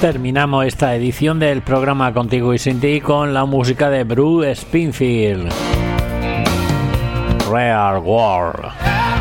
Terminamos esta edición del programa Contigo y Sin Ti con la música de Bruce Springfield, Real World.